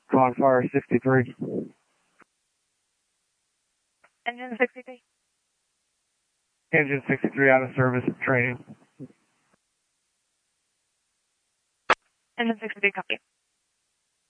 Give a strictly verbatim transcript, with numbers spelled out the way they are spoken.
Bonfire sixty-three. Engine sixty-three. Engine sixty-three out of service training. Engine sixty-three, copy.